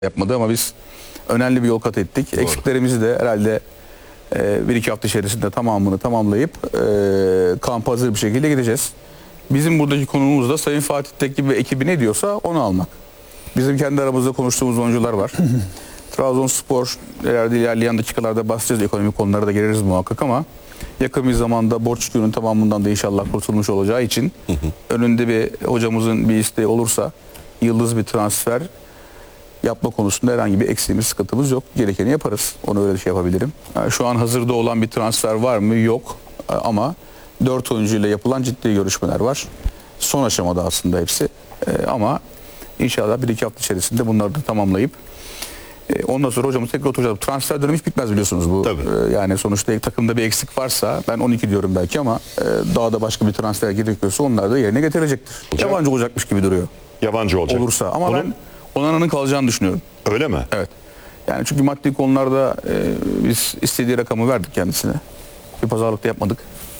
yapmadı ama biz önemli bir yol kat ettik. Doğru. Eksiklerimizi de herhalde 1-2 hafta içerisinde tamamını tamamlayıp kampa hazır bir şekilde gideceğiz. Bizim buradaki konumuz da Sayın Fatih Tekke ve ekibi ne diyorsa onu almak. Bizim kendi aramızda konuştuğumuz oyuncular var. Trabzonspor herhalde ilerleyen dakikalarda bahsedeceğiz. Ekonomik konulara da gireriz muhakkak ama yakın bir zamanda borç yükünün tamamından da inşallah kurtulmuş olacağı için önünde bir hocamızın bir isteği olursa yıldız bir transfer yapma konusunda herhangi bir eksiğimiz, sıkıntımız yok. Gerekeni yaparız. Onu öyle şey yapabilirim. Yani şu an hazırda olan bir transfer var mı? Yok. Ama 4 oyuncuyla yapılan ciddi görüşmeler var. Son aşamada aslında hepsi. Ama inşallah 1-2 hafta içerisinde bunları da tamamlayıp ondan sonra hocamız tekrar oturacak. Transfer dönemi hiç bitmez biliyorsunuz bu. Yani sonuçta takımda bir eksik varsa ben 12 diyorum belki ama daha da başka bir transfer gerekiyorsa onlar da yerine getirecektir. Hocam, yabancı olacakmış gibi duruyor. Yabancı olacak. Olursa ama ben Onana'nın kalacağını düşünüyorum. Öyle mi? Evet. Yani çünkü maddi konularda biz istediği rakamı verdik kendisine. Bir pazarlık da yapmadık.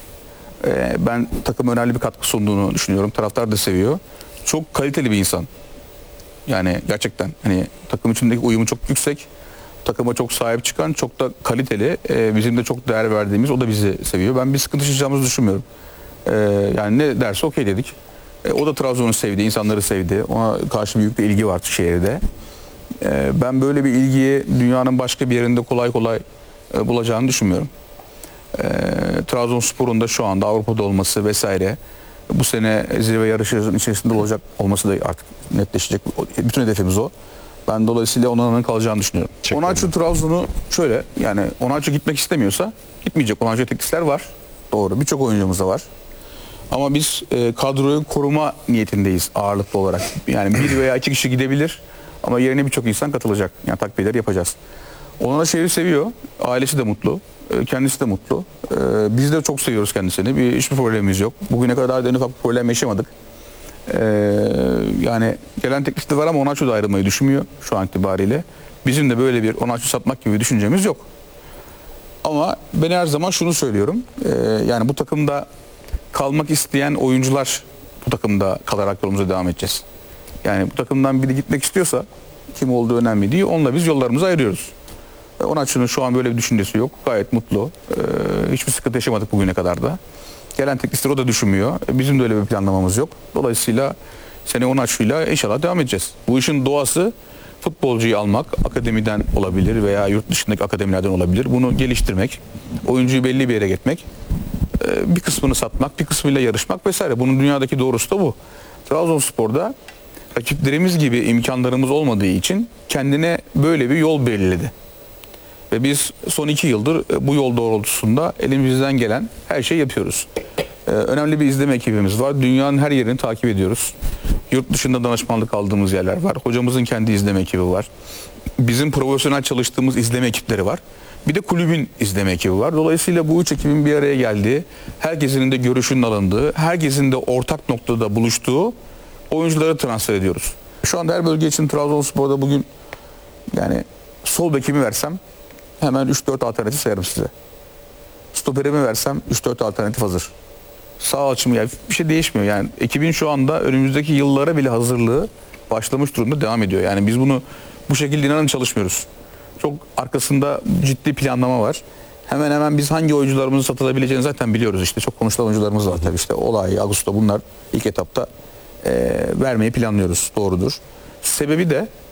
Ben takım önemli bir katkı sunduğunu düşünüyorum. Taraftar da seviyor. Çok kaliteli bir insan. Yani gerçekten hani takım içindeki uyumu çok yüksek. Takıma çok sahip çıkan, çok da kaliteli. Bizim de çok değer verdiğimiz, o da bizi seviyor. Ben bir sıkıntı yaşayacağımızı düşünmüyorum. Yani ne derse okey dedik. O da Trabzon'u sevdi, insanları sevdi. Ona karşı büyük bir ilgi var şehirde. Ben böyle bir ilgiyi dünyanın başka bir yerinde kolay kolay bulacağını düşünmüyorum. Trabzonspor'un da şu anda Avrupa'da olması vesaire, bu sene zirve yarışının içerisinde olacak olması da artık netleşecek. Bütün hedefimiz o. Ben dolayısıyla Onana'nın kalacağını düşünüyorum. Onaçu Trabzon'u şöyle, yani Onaçu gitmek istemiyorsa gitmeyecek. Onaçu teklifler var. Doğru. Birçok oyuncumuz da var. Ama biz kadroyu koruma niyetindeyiz ağırlıklı olarak. Yani 1 veya 2 kişi gidebilir ama yerine birçok insan katılacak. Yani takviyeler yapacağız. Onana şehri seviyor. Ailesi de mutlu. Kendisi de mutlu. Biz de çok seviyoruz kendisini. Hiçbir problemimiz yok. Bugüne kadar da en ufak bir problem yaşamadık. Yani gelen teklifte var ama Onaçu da ayrılmayı düşünmüyor şu an itibariyle. Bizim de böyle bir Onaçu satmak gibi bir düşüncemiz yok. Ama ben her zaman şunu söylüyorum. Yani bu takımda kalmak isteyen oyuncular bu takımda kalarak yolumuza devam edeceğiz. Yani bu takımdan biri gitmek istiyorsa kim olduğu önemli değil. Onunla biz yollarımızı ayırıyoruz. Onaçu'nun şu an böyle bir düşüncesi yok. Gayet mutlu. Hiçbir sıkıntı yaşamadık bugüne kadar da. Gelen teklifleri o da düşünmüyor. Bizim de öyle bir planlamamız yok. Dolayısıyla sene Onaçu'yla inşallah devam edeceğiz. Bu işin doğası futbolcuyu almak, akademiden olabilir veya yurt dışındaki akademilerden olabilir. Bunu geliştirmek, oyuncuyu belli bir yere getirmek, bir kısmını satmak, bir kısmıyla yarışmak vesaire. Bunun dünyadaki doğrusu da bu. Trabzonspor'da rakiplerimiz gibi imkanlarımız olmadığı için kendine böyle bir yol belirledi. Ve biz son 2 yıldır bu yol doğrultusunda elimizden gelen her şeyi yapıyoruz. Önemli bir izleme ekibimiz var. Dünyanın her yerini takip ediyoruz. Yurt dışında danışmanlık aldığımız yerler var. Hocamızın kendi izleme ekibi var. Bizim profesyonel çalıştığımız izleme ekipleri var. Bir de kulübün izleme ekibi var. Dolayısıyla bu 3 ekibin bir araya geldiği, herkesin de görüşünün alındığı, herkesin de ortak noktada buluştuğu oyuncuları transfer ediyoruz. Şu anda her bölge için Trabzonspor'da bugün yani sol bekimi versem hemen 3-4 alternatif sayarım size. Stoperimi versem 3-4 alternatif hazır. Sağ açımı yani bir şey değişmiyor. Yani ekibin şu anda önümüzdeki yıllara bile hazırlığı başlamış durumda devam ediyor. Yani biz bunu bu şekilde inanın çalışmıyoruz. Çok arkasında ciddi planlama var. Hemen hemen biz hangi oyuncularımızın satılabileceğini zaten biliyoruz işte. Çok konuşulan oyuncularımız var tabii işte. Olay, Ağustos bunlar ilk etapta vermeyi planlıyoruz. Doğrudur. Sebebi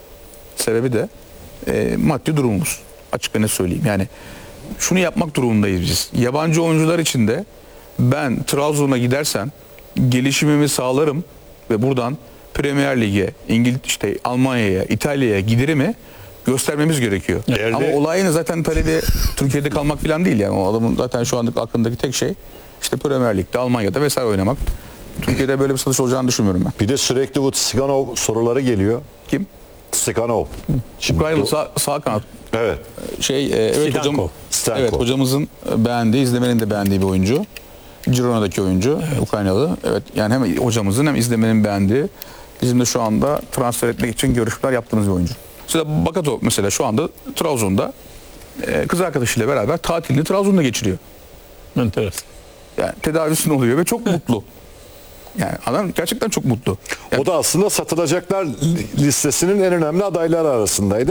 de maddi durumumuz. Açık ve net söyleyeyim. Yani şunu yapmak durumundayız biz. Yabancı oyuncular için de ben Trabzon'a gidersem gelişimimi sağlarım ve buradan Premier Lig'e, işte Almanya'ya, İtalya'ya giderimi göstermemiz gerekiyor. Ama olayın zaten talebi Türkiye'de kalmak falan değil yani. O adamın zaten şu anda aklındaki tek şey işte Premier Lig'de, Almanya'da vesaire oynamak. Türkiye'de böyle bir satış olacağını düşünmüyorum ben. Bir de sürekli bu Tsiganov soruları geliyor. Kim? Tsiganov. Ukraynalı sağ kanat. Evet. Evet hocam. Evet, hocamızın beğendiği, izlemenin de beğendiği bir oyuncu. Girona'daki oyuncu, evet. Ukraynalı. Evet, yani hem hocamızın hem izlemenin beğendiği, bizim de şu anda transfer etmek için görüşmeler yaptığımız bir oyuncu. Mesela Bakato mesela şu anda Trabzon'da kız arkadaşıyla beraber tatilini Trabzon'da geçiriyor. Enteresan. Yani tedavisini oluyor ve çok mutlu. Yani adam gerçekten çok mutlu. O da aslında satılacaklar listesinin en önemli adayları arasındaydı.